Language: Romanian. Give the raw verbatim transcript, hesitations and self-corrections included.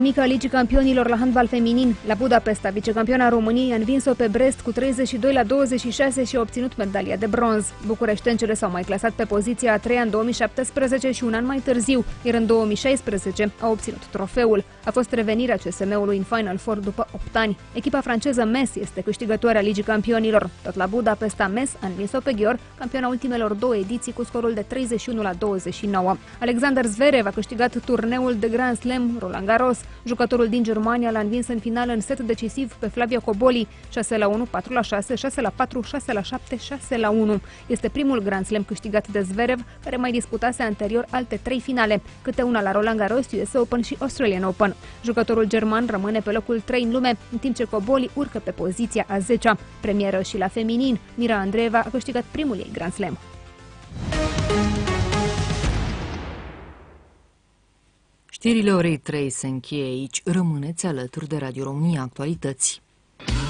Mica Ligii Campionilor la handbal feminin, la Budapesta, vicecampioana României a învins-o pe Brest cu treizeci și doi la douăzeci și șase și a obținut medalia de bronz. Bucureștencele s-au mai clasat pe poziția a treia în două mii șaptesprezece și un an mai târziu, iar în două mii șaisprezece a obținut trofeul. A fost revenirea C S M-ului în Final Four după opt ani. Echipa franceză Metz este câștigătoarea Ligii Campionilor. Tot la Budapesta, Metz a învins-o pe Győr, campiona ultimelor două ediții, cu scorul de treizeci și unu la douăzeci și nouă. Alexander Zverev a câștigat turneul de Grand Slam Roland Garros. Jucătorul din Germania l-a învins în finală în set decisiv pe Flavio Cobolli, șase la unu, patru la șase, șase la patru, șase la șapte, șase la unu. Este primul Grand Slam câștigat de Zverev, care mai disputase anterior alte trei finale, câte una la Roland Garros, U S Open și Australian Open. Jucătorul german rămâne pe locul trei în lume, în timp ce Cobolli urcă pe poziția a zecea. Premieră și la feminin, Mira Andreeva a câștigat primul ei Grand Slam. Știrile orei trei se încheie aici. Rămâneți alături de Radio România Actualități.